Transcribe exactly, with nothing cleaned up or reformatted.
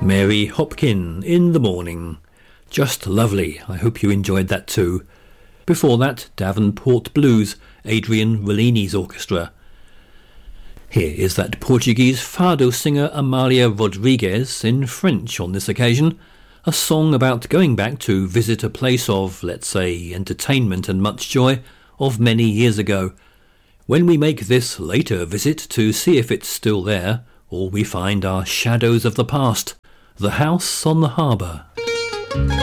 Mary Hopkin, In the Morning. Just lovely. I hope you enjoyed that too. Before that, Davenport Blues, Adrian Rollini's orchestra. Here is that Portuguese fado singer Amália Rodrigues in French on this occasion, a song about going back to visit a place of, let's say, entertainment and much joy of many years ago, when we make this later visit to see if it's still there, all we find are shadows of the past, the house on the harbour.